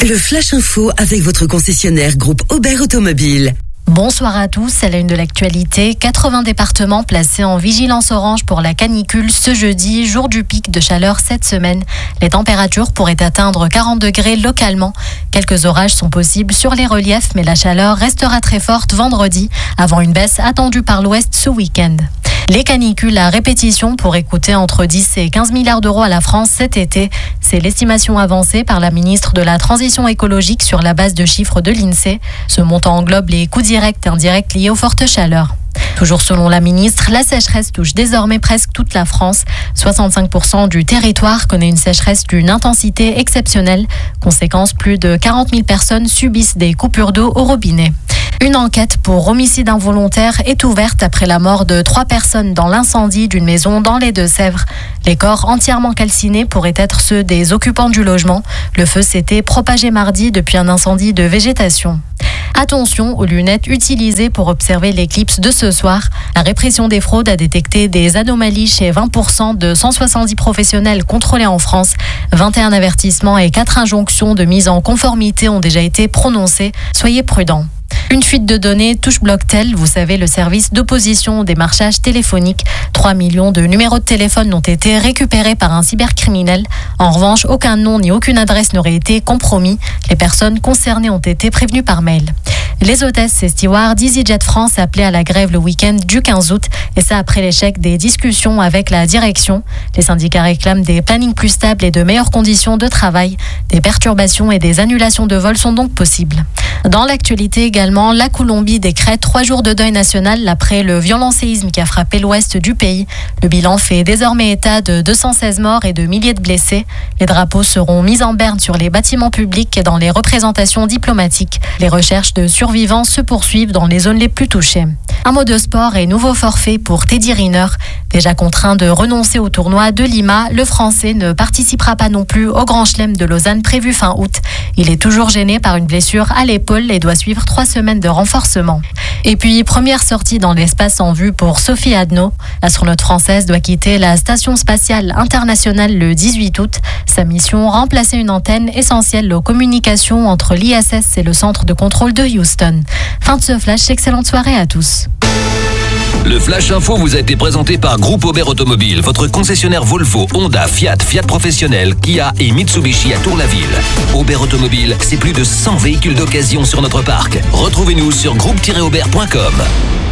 Le Flash Info avec votre concessionnaire groupe Aubert Automobile. Bonsoir à tous, à la une de l'actualité, 80 départements placés en vigilance orange pour la canicule ce jeudi, jour du pic de chaleur cette semaine. Les températures pourraient atteindre 40 degrés localement. Quelques orages sont possibles sur les reliefs, mais la chaleur restera très forte vendredi, avant une baisse attendue par l'ouest ce week-end. Les canicules à répétition pourraient coûter entre 10 et 15 milliards d'euros à la France cet été. C'est l'estimation avancée par la ministre de la Transition écologique sur la base de chiffres de l'INSEE. Ce montant englobe les coûts directs et indirects liés aux fortes chaleurs. Toujours selon la ministre, la sécheresse touche désormais presque toute la France. 65% du territoire connaît une sécheresse d'une intensité exceptionnelle. Conséquence, plus de 40 000 personnes subissent des coupures d'eau au robinet. Une enquête pour homicide involontaire est ouverte après la mort de 3 personnes dans l'incendie d'une maison dans les Deux-Sèvres. Les corps entièrement calcinés pourraient être ceux des occupants du logement. Le feu s'était propagé mardi depuis un incendie de végétation. Attention aux lunettes utilisées pour observer l'éclipse de ce soir. La répression des fraudes a détecté des anomalies chez 20% de 170 professionnels contrôlés en France. 21 avertissements et 4 injonctions de mise en conformité ont déjà été prononcées. Soyez prudents. Une fuite de données touche Blocktel, vous savez, le service d'opposition au démarchage téléphonique. 3 millions de numéros de téléphone ont été récupérés par un cybercriminel. En revanche, aucun nom ni aucune adresse n'aurait été compromis. Les personnes concernées ont été prévenues par mail. Les hôtesses et stewards d'EasyJet France appelaient à la grève le week-end du 15 août, et ça après l'échec des discussions avec la direction. Les syndicats réclament des plannings plus stables et de meilleures conditions de travail. Des perturbations et des annulations de vols sont donc possibles. Dans l'actualité également, la Colombie décrète 3 jours de deuil national après le violent séisme qui a frappé l'ouest du pays. Le bilan fait désormais état de 216 morts et de milliers de blessés. Les drapeaux seront mis en berne sur les bâtiments publics et dans les représentations diplomatiques. Les recherches de survivants se poursuivent dans les zones les plus touchées. Un mot de sport et nouveau forfait pour Teddy Riner. Déjà contraint de renoncer au tournoi de Lima, le Français ne participera pas non plus au Grand Chelem de Lausanne prévu fin août. Il est toujours gêné par une blessure à l'épaule et doit suivre 3 semaines de renforcement. Et puis, première sortie dans l'espace en vue pour Sophie Adno. L'astronaute française doit quitter la Station spatiale internationale le 18 août. Sa mission, remplacer une antenne essentielle aux communications entre l'ISS et le centre de contrôle de Houston. Fin de ce flash, excellente soirée à tous. Le Flash Info vous a été présenté par Groupe Aubert Automobile, votre concessionnaire Volvo, Honda, Fiat, Fiat Professionnel, Kia et Mitsubishi à Tour-la-Ville. Aubert Automobile, c'est plus de 100 véhicules d'occasion sur notre parc. Retrouvez-nous sur groupe-aubert.com.